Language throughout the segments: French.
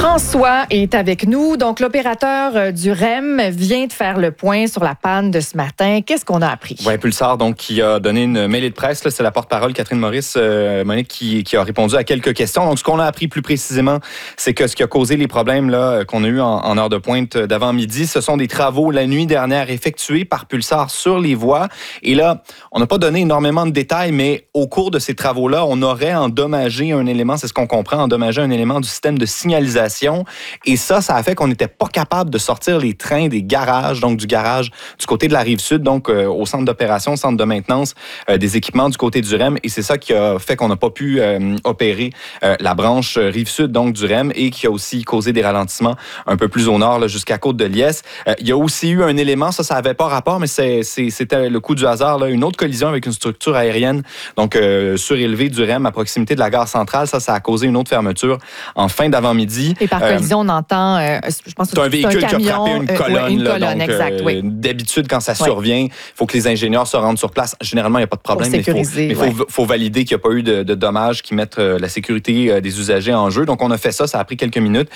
François est avec nous. Donc, l'opérateur du REM vient de faire le point sur la panne de ce matin. Qu'est-ce qu'on a appris? Oui, Pulsar, donc, qui a donné une mêlée de presse. Là, c'est la porte-parole Catherine Maurice, Monique, qui a répondu à quelques questions. Donc, ce qu'on a appris plus précisément, c'est que ce qui a causé les problèmes là, qu'on a eu en heure de pointe d'avant-midi, ce sont des travaux la nuit dernière effectués par Pulsar sur les voies. Et là, on n'a pas donné énormément de détails, mais au cours de ces travaux-là, on aurait endommagé un élément, c'est ce qu'on comprend, endommagé un élément du système de signalisation. Et ça a fait qu'on n'était pas capable de sortir les trains des garages, donc du garage du côté de la Rive-Sud, donc au centre d'opération, au centre de maintenance des équipements du côté du REM. Et c'est ça qui a fait qu'on n'a pas pu opérer la branche Rive-Sud, donc du REM, et qui a aussi causé des ralentissements un peu plus au nord, là, jusqu'à Côte-de-Liesse. Il y a aussi eu un élément, ça n'avait pas rapport, mais c'était le coup du hasard, là, une autre collision avec une structure aérienne, donc surélevée du REM à proximité de la gare centrale. Ça a causé une autre fermeture en fin d'avant-midi. Et par collision, on entend, je pense que c'est un véhicule qui a frappé une colonne. Une là, colonne, donc, exact, oui. D'habitude, quand ça survient, il faut que les ingénieurs se rendent sur place. Généralement, il n'y a pas de problème, mais il faut valider qu'il n'y a pas eu de dommages qui mettent la sécurité des usagers en jeu. Donc, on a fait ça a pris quelques minutes.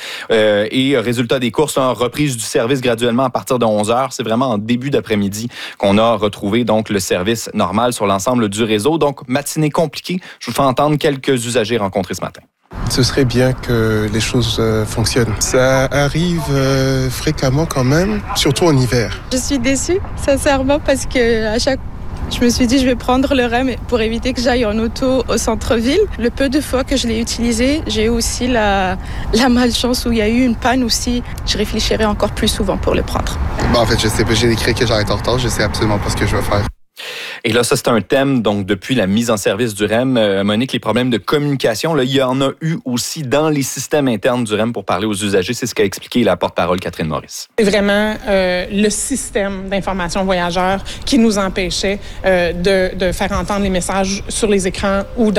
Et résultat des courses, reprise du service graduellement à partir de 11h. C'est vraiment en début d'après-midi qu'on a retrouvé donc le service normal sur l'ensemble du réseau. Donc, matinée compliquée. Je vous fais entendre quelques usagers rencontrés ce matin. Ce serait bien que les choses fonctionnent. Ça arrive fréquemment quand même, surtout en hiver. Je suis déçue, sincèrement, parce que à chaque je me suis dit, je vais prendre le REM pour éviter que j'aille en auto au centre-ville. Le peu de fois que je l'ai utilisé, j'ai eu aussi la malchance où il y a eu une panne aussi. Je réfléchirai encore plus souvent pour le prendre. En fait, je sais pas, j'ai écrit que j'arrête en retard. Je sais absolument pas ce que je vais faire. Et là, ça, c'est un thème, donc, depuis la mise en service du REM. Monique, les problèmes de communication, là, il y en a eu aussi dans les systèmes internes du REM pour parler aux usagers. C'est ce qu'a expliqué la porte-parole Catherine Maurice. C'est vraiment le système d'information voyageurs qui nous empêchait de faire entendre les messages sur les écrans ou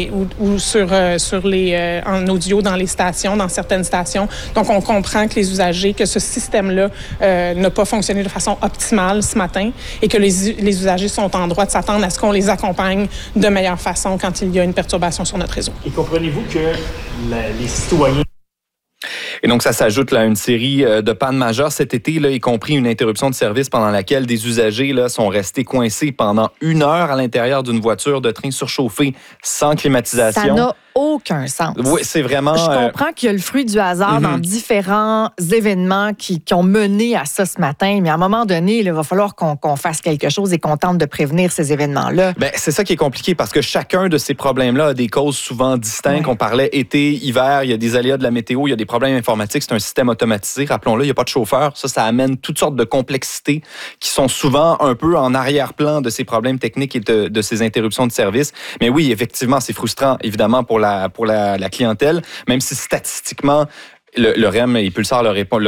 en audio dans les stations, dans certaines stations. Donc, on comprend que les usagers, que ce système-là n'a pas fonctionné de façon optimale ce matin et que les usagers sont en droit de s'attendre à ce qu'on les accompagne de meilleure façon quand il y a une perturbation sur notre réseau. Et comprenez-vous que les citoyens... Et donc, ça s'ajoute là, à une série de pannes majeures cet été, là, y compris une interruption de service pendant laquelle des usagers là, sont restés coincés pendant 1 heure à l'intérieur d'une voiture de train surchauffée sans climatisation. Ça n'a aucun sens. Oui, c'est vraiment... Je comprends qu'il y a le fruit du hasard dans différents événements qui ont mené à ça ce matin, mais à un moment donné, il va falloir qu'on fasse quelque chose et qu'on tente de prévenir ces événements-là. Bien, c'est ça qui est compliqué parce que chacun de ces problèmes-là a des causes souvent distinctes. Ouais. On parlait été, hiver, il y a des aléas de la météo, il y a des problèmes informatiques, c'est un système automatisé. Rappelons-le, il n'y a pas de chauffeur. Ça amène toutes sortes de complexités qui sont souvent un peu en arrière-plan de ces problèmes techniques et de ces interruptions de service. Mais oui, effectivement, c'est frustrant, évidemment, pour la clientèle, même si statistiquement, le REM et Pulsar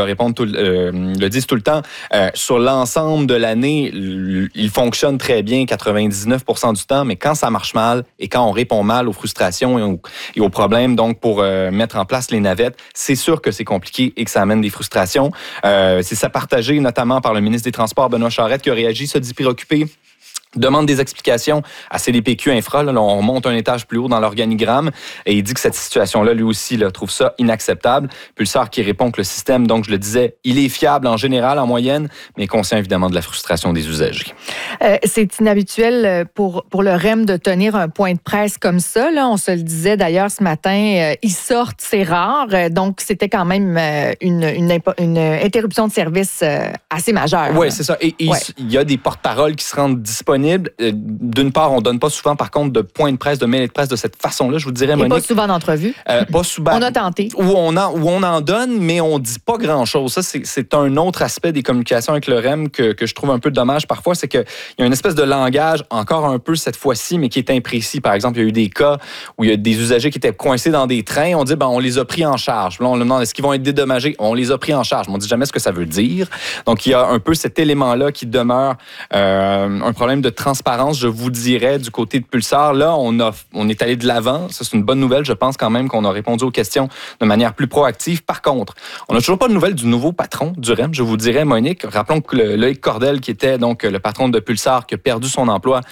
le disent tout le temps. Sur l'ensemble de l'année, il fonctionne très bien 99% du temps, mais quand ça marche mal et quand on répond mal aux frustrations et aux problèmes, donc pour mettre en place les navettes, c'est sûr que c'est compliqué et que ça amène des frustrations. C'est ça partagé notamment par le ministre des Transports, Benoît Charette, qui a réagi, se dit préoccupé. Demande des explications à CDPQ Infra. Là, on monte un étage plus haut dans l'organigramme et il dit que cette situation-là, lui aussi, là, trouve ça inacceptable. Pulsar qui répond que le système, donc je le disais, il est fiable en général, en moyenne, mais conscient évidemment de la frustration des usagers. C'est inhabituel pour le REM de tenir un point de presse comme ça. Là. On se le disait d'ailleurs ce matin, ils sortent, c'est rare. Donc, c'était quand même une interruption de service assez majeure. Oui, c'est ça. Et il y a des porte-paroles qui se rendent disponibles. D'une part, on ne donne pas souvent, par contre, de points de presse, de mêlées de presse de cette façon-là, je vous dirais, Monique. Et pas souvent d'entrevues. Pas souvent. On a tenté. Où on en donne, mais on ne dit pas grand-chose. Ça, c'est un autre aspect des communications avec le REM que je trouve un peu dommage parfois, c'est qu'il y a une espèce de langage, encore un peu cette fois-ci, mais qui est imprécis. Par exemple, il y a eu des cas où il y a des usagers qui étaient coincés dans des trains. On dit, on les a pris en charge. Là, on leur demande, est-ce qu'ils vont être dédommagés? On les a pris en charge. Mais on ne dit jamais ce que ça veut dire. Donc, il y a un peu cet élément-là qui demeure un problème de transparence, je vous dirais, du côté de Pulsar. Là, on est allé de l'avant. Ça, c'est une bonne nouvelle. Je pense quand même qu'on a répondu aux questions de manière plus proactive. Par contre, on n'a toujours pas de nouvelles du nouveau patron du REM, je vous dirais, Monique. Rappelons que Loïc Cordel, qui était donc le patron de Pulsar, qui a perdu son emploi